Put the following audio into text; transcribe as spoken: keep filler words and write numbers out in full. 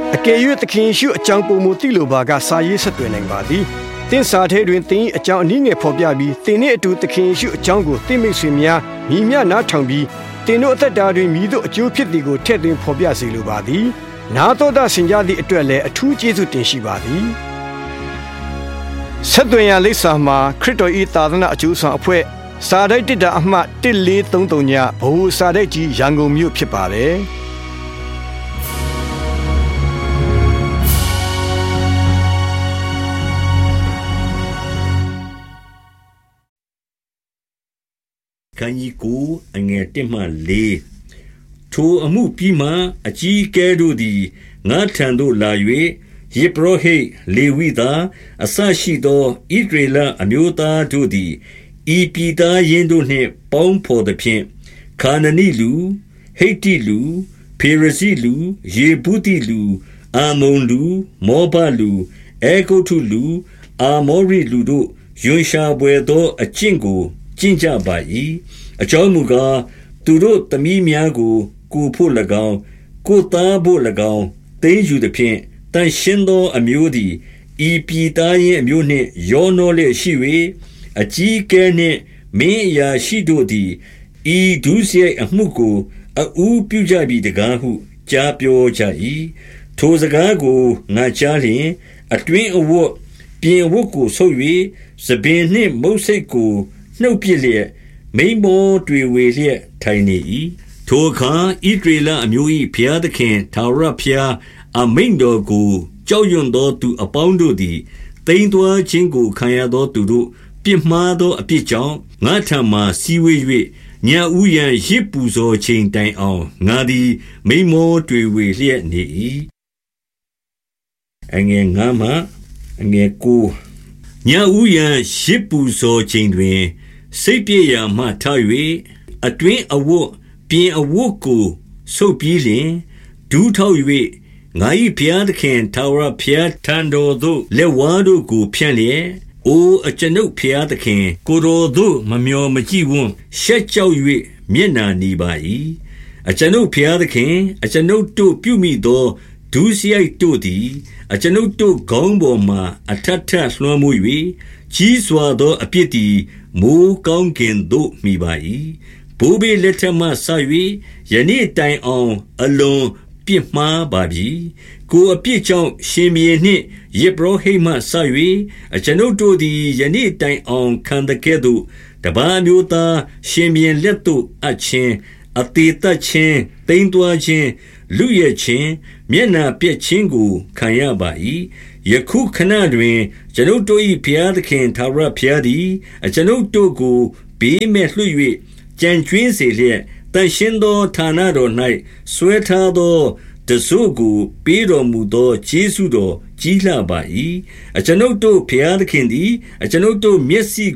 အကယ်၍သခင်ယေရှုအကြောင်းပုံမူသိလိုပါကစာရေးဆက်သွယ်နိုင်ပါသည်သင်စာထဲတွင်သင်၏အကြောင်းအနည်းငယ်ဖော်ပြပြီးသင်နှင့်အတူသခင်ယေရှုအကြောင်းကိုသိမိတ်ဆွေများညီမျှနားထောင်ပြီးသင်တို့အသက်တာတွင်မိတို့အကျိုးဖြစ်သည်ကိုထည့်သွင်းဖော်ပြစေလိုပါသည်နာတော်တာဆင်ကြသည့်အတွက်လည်းအထူးကျေးဇူးတင်ရှိပါသည်ဆက်သွယ်ရလိပ်စာမှာခရစ်တော်၏သာသနာအကျိုးဆောင်အဖွဲ့စာတိုက်တစ်တာအမှတ်一四三三ညဘိုးစာတိုက်ကြီးရန်ကုန်မြို့ဖြစ်ပါတယ်ခန်းကြီးကိုအငယ်တစ်မှလေးထိုအမှုပြီးမှအကြီးကဲတို့သည်ငါထံသို့လာ၍ယေဘရဟိလေဝိသားအစရှိသောဣဒရေလအမျိုးသားတို့သည်ဤပြည်သားရင်းတို့နှင့်ပေါင်းဖော်သဖြင့်ခါနနိလူဟိတ္တိလူဖေရဇိလူယေဗုတိလူအာမုန်လူမောဘလူအေဂုတ်ထုလူအာမောရိလူတို့ယွန်ရှာပွေသောအကျင့်ကိုကျင့်ကြပါ၏အကြောင်းမူကားသူတို့သမီးများကိုကိုဖို့၎င်းကိုသားဖို့၎င်းသိမ်းယူသည်ဖြင့်တန်ရှင်းသောအမျိုးသည်ဤပြည်သားရင်အမျိုးနှင့်ရောနှောလျက်ရှိ၍အကြီးကဲနှင့်မင်းအရာရှိတို့သည်ဤဒုစရိုက်အမှုကိုအဦးပြုကြပြီတကားဟုကြားပြောကြ၏ထိုစကားကိုငါကြားလျင်အတွင်းအဝတ်ပြင်အဝတ်ကိုဆုပ်၍သပင်နှင့်မုတ်ဆိတ်ကိုနှုတ်ပစ်လျက်မိန်မောတွေဝေလျက်ထိုင်နေ၏ထိုအခါဣသရေလအမျိုး၏ဘုရားသခင်ထာဝရဘုရားအမိန့်တော်ကိုကြောက်ရွံ့သောသူအပေါင်းတို့သည်တိမ်သွာခြင်းကိုခံရသောသူတို့ပြစ်မှားသောအပြစ်ကြောင့်ငါထံမှစီဝေး၍ညဥ်ရန်ရစ်ပူဇော်ချိန်တိုင်အောင်ငါသည်မိန်မောတွေဝေလျက်နေ၏အငယ်ငါမှအငယ်ကိုညဥ်ရန်ရစ်ပူဇော်ချိန်တွင်စိတ်ပြေရာမှထ၍အတွင်းအဝတ်ပြင်အဝတ်ကိုဆုပ်ပြီးလျင်ဒူးထောက်၍ငါ၏ဘုရားသခင်ထာဝရဘုရားထံတော်သို့လက်ဝါးတို့ကိုဖြန့်လျက်အိုအကျွန်ုပ်ဘုရားသခင်ကိုယ်တော်သို့မမျှော်မကြည့်ဝံ့ရှက်ကြောက်၍မျက်နှာနီပါ၏အကျွန်ုပ်ဘုရားသခင်အကျွန်ုပ်တို့ပြုမိသောဒုစရိုက်တို့သည်အကျွန်ုပ်တို့ခေါင်းပေါ်မှအထက်ထက်လွှမ်းမိုး၍ကြီးစွာသောအပြစ်သည်မိုးကောင်းကင်သို့မိပါ၏ဘိုးဘေးလက်ထက်မှဆ၍ယနေ့တိုင်အောင်အလွန်ပြစ်မှားပါပြီကိုအပြစ်ကြောင့်ရှင်မြေနှင့်ယေဘရဟိမှဆ၍အကျွန်ုပ်တို့သည်ယနေ့တိုင်အောင်ခံတကဲ့သို့တပါးမျိုးသားရှင်မြေလက်သို့အချင်းအသေးသက်ချင်းတိမ်သွာခြင်းလူရဲ့ချင်းမျက်နာပြက်ချင်းကိုခံရပါ၏ယခုခဏတွင်ကျွန်ုပ်တို့၏ဘုရားသခင်ထာဝရဘုရားသည်အကျွန်ုပ်တို့ကိုဘေးမဲ့လွှတ်၍ကြံကျွင်းစေလျက်တန်ရှင်းသောဌာနတော်၌ဆွဲထားသောတစို့ကိုပေးတော်မူသောကျေးဇူးတော်ကြီးလှပါ၏အကျွန်ုပ်တို့ဘုရားသခင်သည်အကျွန်ုပ်တို့မျက်စိ